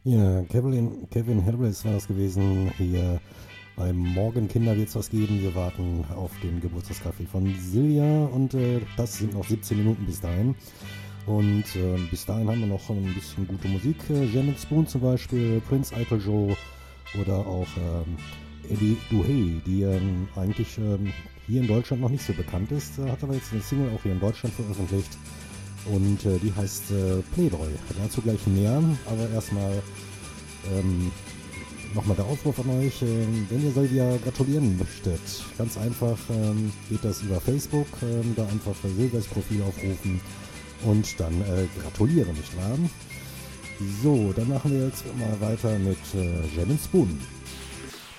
Ja, Kevin Harris war das gewesen. Hier beim Morgenkinder wird es was geben. Wir warten auf den Geburtstagskaffee von Silja und das sind noch 17 Minuten bis dahin. Und bis dahin haben wir noch ein bisschen gute Musik. Jam Spoon zum Beispiel, Prince Eitel Joe oder auch Eddie Duhey, die eigentlich hier in Deutschland noch nicht so bekannt ist. Hat aber jetzt eine Single auch hier in Deutschland veröffentlicht. Und die heißt Playboy. Dazu gleich mehr, aber erstmal nochmal der Aufruf an euch, wenn ihr Silvia gratulieren möchtet. Ganz einfach geht das über Facebook, da einfach Silvias Profil aufrufen und dann gratulieren, nicht wahr? So, dann machen wir jetzt mal weiter mit Jam Spoon.